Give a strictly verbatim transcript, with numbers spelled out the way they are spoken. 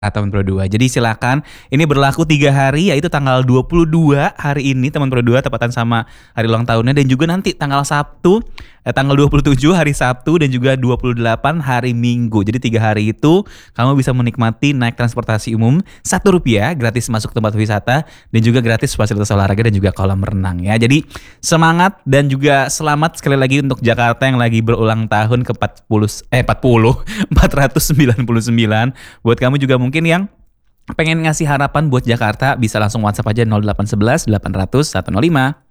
Teman Pro dua. Jadi silakan, ini berlaku tiga hari, yaitu tanggal dua puluh dua hari ini Teman Pro dua tepatan sama hari ulang tahunnya, dan juga nanti tanggal Sabtu eh, tanggal dua puluh tujuh hari Sabtu, dan juga dua puluh delapan hari Minggu. Jadi tiga hari itu kamu bisa menikmati naik transportasi umum satu rupiah, gratis masuk tempat wisata, dan juga gratis fasilitas olahraga dan juga kolam renang ya. Jadi semangat dan juga selamat sekali lagi untuk Jakarta yang lagi berulang tahun ke empat puluh eh empat puluh empat ratus sembilan puluh sembilan. Buat kamu juga mungkin yang pengen ngasih harapan buat Jakarta, bisa langsung WhatsApp aja nol delapan satu satu delapan nol nol satu nol lima.